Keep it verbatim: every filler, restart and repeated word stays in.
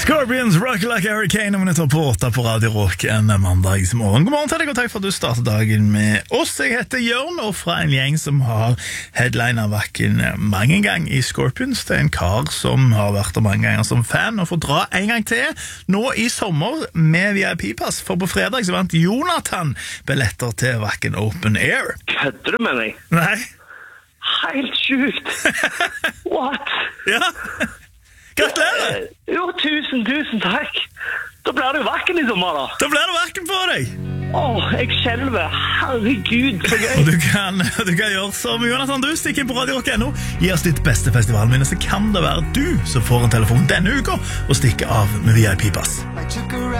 Scorpions, Rock Like a Hurricane, om minutter på åtta på Radio Rock en mandagsmorgen. God morgen til deg, og takk for at du startet dagen med oss. Jeg heter Jørn, og fra en gjeng som har headliner hverken mange ganger i Scorpions. Det er en kar som har vært der mange ganger som fan, og får dra en gang til nå i sommer med V I P-pass. For på fredag så vant Jonathan billetter til hverken Open Air. Kødder du med meg? Nei. Helt sjukt. What? Ja. Gratulerer! Jo, tusen, tusen takk. Da blir det jo hverken i sommer, da. Da blir det hverken på deg. Åh, jeg skjelver. Herregud, så gøy. Og du kan, du kan gjøre som Jonathan, du stikker inn på radio rock punktum no, gi oss ditt beste festivalminne, så kan det være du som får en telefon denne uka og stikker av med V I P-pass.